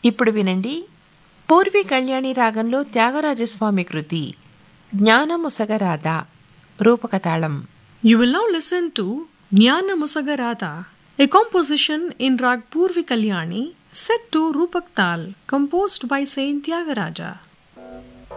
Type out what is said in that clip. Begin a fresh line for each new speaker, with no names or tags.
ఇప్పుడు వినండి పూర్వీ కళ్యాణి రాగంలో త్యాగరాజస్వామి కృతి జ్ఞానముసగరాధ రూపకతాళం.
You will now listen to Jnana Musagarada, a composition in Rag Purvi Kalyani set to Rupak Tal, composed by Saint Tyagaraja.